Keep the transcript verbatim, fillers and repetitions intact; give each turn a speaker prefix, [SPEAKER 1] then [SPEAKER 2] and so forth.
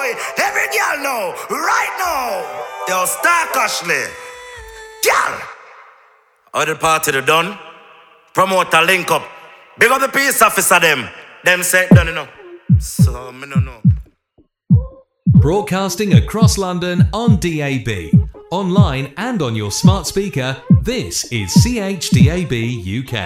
[SPEAKER 1] boy, every girl know, right now. Yo, Star Ashley. Girl. How the party the done? Promoter link up. Big up the peace officer them. Them say done, you know. So, me no know.
[SPEAKER 2] Broadcasting across London on D A B. Online and on your smart speaker, this is C H D A B U K.